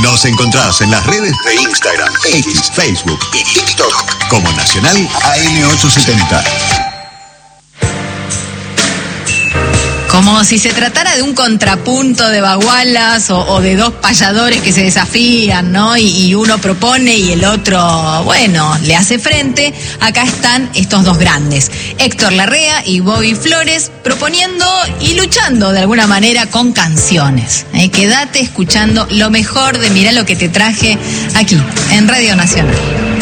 Nos encontrás en las redes de Instagram, X, Facebook y TikTok como Nacional AM870. Como si se tratara de un contrapunto de bagualas o de dos payadores que se desafían, ¿no? Y uno propone y el otro, bueno, le hace frente. Acá están estos dos grandes, Héctor Larrea y Bobby Flores, proponiendo y luchando de alguna manera con canciones. Quédate escuchando lo mejor de Mirá lo que te traje aquí, en Radio Nacional.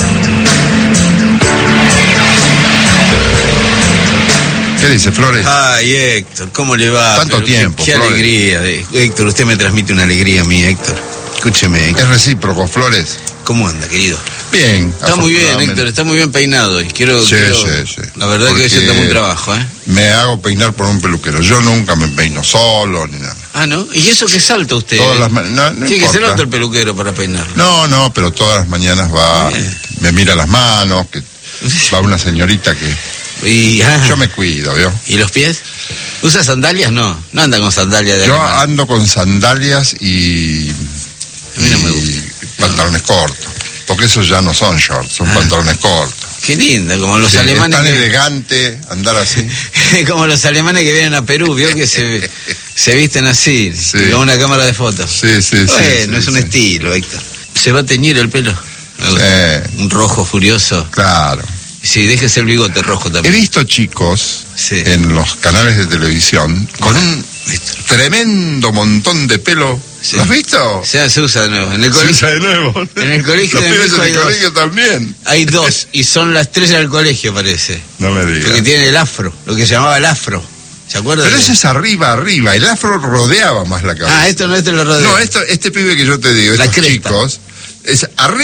¿Qué dice, Flores? Ay, Héctor, ¿cómo le va? Tanto tiempo, Qué Flores. alegría. Héctor, usted me transmite una alegría a mí, Héctor. Escúcheme, Héctor. Es recíproco, Flores. ¿Cómo anda, querido? Bien. Está muy bien, Héctor, está muy bien peinado. Y quiero, Sí. La verdad que ese está muy trabajo, ¿eh? Me hago peinar por un peluquero. Yo nunca me peino solo ni nada. Ah, ¿no? ¿Y eso qué salta usted? Todas las no Tiene que importa. ser alto el peluquero para peinarlo. No, pero todas las mañanas va, me mira las manos, que va una señorita que... Yo me cuido, ¿vio? ¿Y los pies? ¿Usa sandalias? No anda con sandalias de Yo alemán. ando con sandalias y A mí no me gusta. pantalones cortos. Porque esos ya no son shorts, son pantalones cortos. Qué linda, como los Sí, alemanes. es tan elegante andar así. Como los alemanes que vienen a Perú, ¿vio? Que se visten así, Sí. con una cámara de fotos. Sí. Bueno, es un estilo, Héctor. ¿Se va a teñir el pelo? Un rojo furioso. Claro. Sí, déjese el bigote rojo He también. visto chicos Sí. en los canales de televisión con un tremendo montón de pelo. Sí. ¿Lo has visto? Se usa de nuevo. En el Se colegio, usa de nuevo. en el colegio Los de mi pibes hijo en hay el dos. colegio también. Hay dos, y son la estrella del colegio, parece. No me digas. Porque tiene el afro, lo que se llamaba el afro. ¿Se acuerdan? Pero ese es arriba. El afro rodeaba más la cabeza. Esto no lo rodea. No, este pibe que yo te digo, La estos cresta. chicos, es arriba.